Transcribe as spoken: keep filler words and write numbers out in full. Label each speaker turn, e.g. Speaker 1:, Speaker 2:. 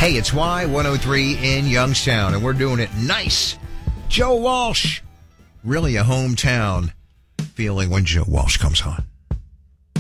Speaker 1: Hey, it's Y one oh three in Youngstown, and we're doing it nice. Joe Walsh, really a hometown feeling when Joe Walsh comes on.